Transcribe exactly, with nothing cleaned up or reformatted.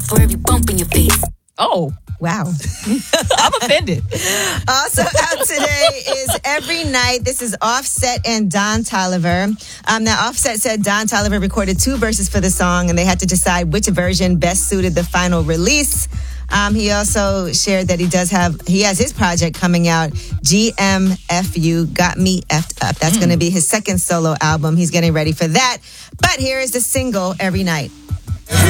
for every bump in your face. Oh, wow. I'm offended. Also out today is Every Night. This is Offset and Don Toliver. Um, now, Offset said Don Toliver recorded two verses for the song, and they had to decide which version best suited the final release. Um, he also shared that he does have, he has his project coming out, G M F U, Got Me F'd Up. That's mm. going to be his second solo album. He's getting ready for that. But here is the single, Every Night.